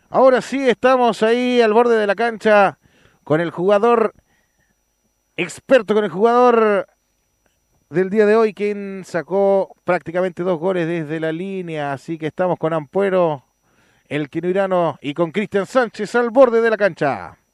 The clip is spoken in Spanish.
Ahora sí, estamos ahí al borde de la cancha con el jugador experto, con el jugador del día de hoy, quien sacó prácticamente 2 goles desde la línea. Así que estamos con Ampuero, el quinoirano, y con Cristian Sánchez al borde de la cancha.